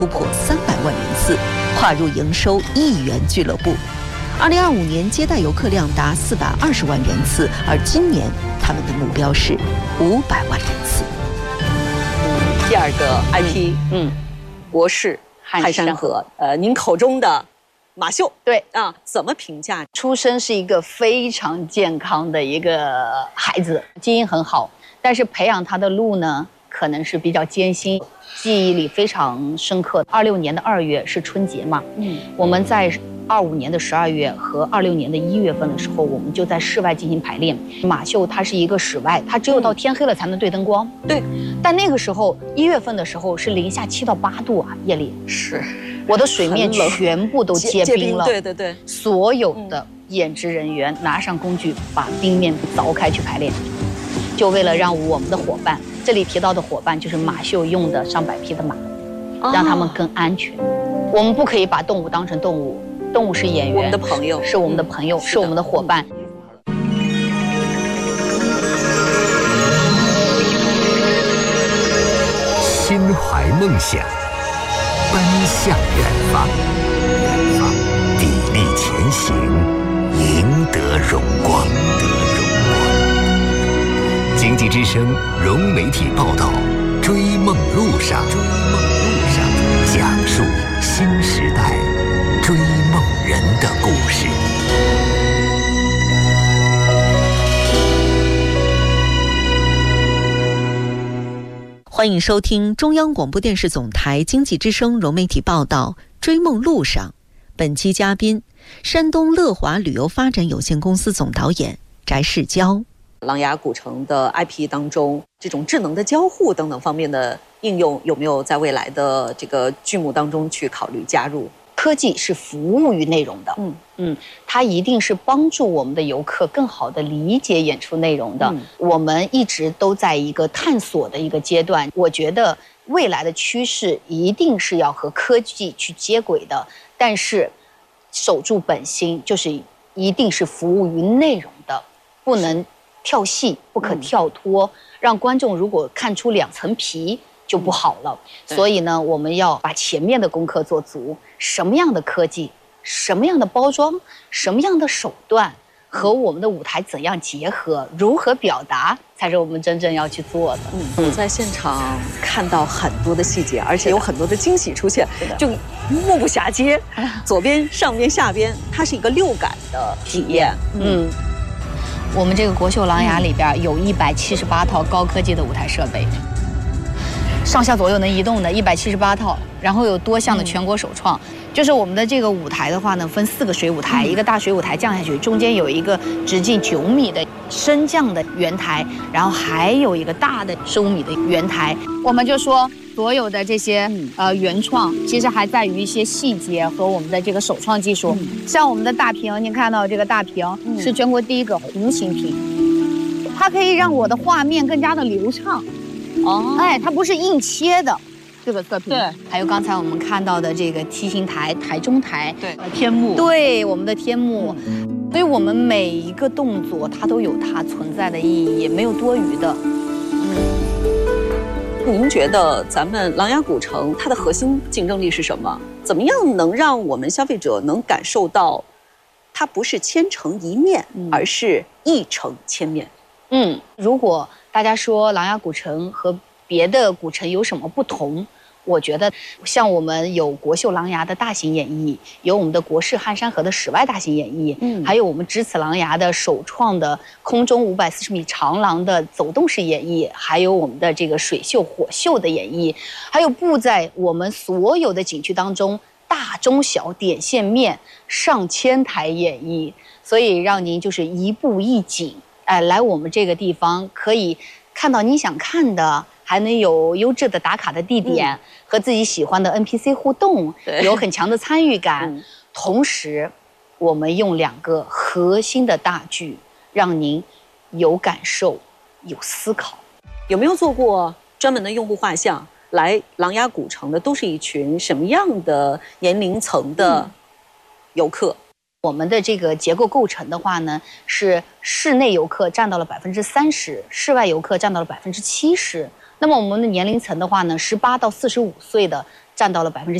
突破300万人次，跨入营收1亿元俱乐部。2025年接待游客量达420万人次，而今年他们的目标是500万人次。第二个 IP，国士汉山河，您口中的马秀， 对啊，怎么评价？ 出生是一个非常健康的一个孩子，基因很好，但是培养他的路呢，可能是比较艰辛，记忆里非常深刻。26年的2月是春节嘛，我们在25年的12月和26年的1月份的时候，我们就在室外进行排练。马秀它是一个室外，它只有到天黑了才能对灯光。 对， 但那个时候1月份的时候是零下7到8度啊，夜里是， 我的水面全部都结冰了。 对对对， 所有的演职人员拿上工具把冰面凿开去排练，就为了让我们的伙伴，这里提到的伙伴就是马秀用的上百匹的马，让他们更安全。我们不可以把动物当成动物。动物是演员， 我们的朋友， 是我们的朋友，是我们的伙伴。 心怀梦想，奔向远方，砥砺前行，赢得荣光。经济之声融媒体报道，追梦路上，讲述新时代追梦人的故事。 欢迎收听中央广播电视总台经济之声融媒体报道《追梦路上》。本期嘉宾：山东乐华旅游发展有限公司总导演翟世娇。琅琊古城的 IP 当中，这种智能的交互等等方面的应用，有没有在未来的这个剧目当中去考虑加入？ 科技是服务于内容的，它一定是帮助我们的游客更好地理解演出内容的。我们一直都在一个探索的一个阶段，我觉得未来的趋势一定是要和科技去接轨的，但是守住本心，就是一定是服务于内容的，不能跳戏，不可跳脱，让观众如果看出2层皮就不好了。所以呢，我们要把前面的功课做足，什么样的科技，什么样的包装，什么样的手段和我们的舞台怎样结合，如何表达，才是我们真正要去做的。 我在现场看到很多的细节，而且有很多的惊喜出现，就目不暇接，左边、上边、下边，它是一个六感的体验。 我们这个国秀琅琊里边有178套高科技的舞台设备，上下左右能移动的178套，然后有多项的全国首创。就是我们的这个舞台的话呢，分4个水舞台，一个大水舞台降下去，中间有一个直径9米的升降的圆台，然后还有一个大的15米的圆台。我们就说所有的这些原创，其实还在于一些细节和我们的这个首创技术。像我们的大屏，您看到这个大屏是全国第一个弧形屏，它可以让我的画面更加的流畅。它不是硬切的。这个测评，对，还有刚才我们看到的这个梯形台、台中台， 对，天幕， 对，我们的天幕，所以我们每一个动作它都有它存在的意义，也没有多余的。 您觉得咱们琅琊古城它的核心竞争力是什么？怎么样能让我们消费者能感受到，它不是千城一面，而是一城千面？ 如果大家说琅琊古城和别的古城有什么不同？我觉得像我们有国秀琅琊的大型演绎，有我们的国士汉山河的室外大型演绎，还有我们只此琅琊的首创的空中540米长廊的走动式演绎，还有我们的这个水秀、火秀的演绎，还有布在我们所有的景区当中大中小点线面上千台演绎，所以让您就是一步一景，来我们这个地方可以看到你想看的。还能有优质的打卡的地点，和自己喜欢的 NPC 互动，有很强的参与感。同时，我们用2个核心的大剧，让您有感受、有思考。 有没有做过专门的用户画像？来琅琊古城的都是一群什么样的年龄层的游客？ 我们的这个结构构成的话呢，是室内游客占到了30%，室外游客占到了70%。那么我们的年龄层的话呢，18到45岁的占到了